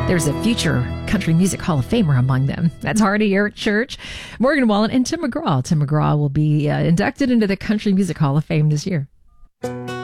There's a future Country Music Hall of Famer among them. That's Hardy, Eric Church, Morgan Wallen, and Tim McGraw. Tim McGraw will be inducted into the Country Music Hall of Fame this year.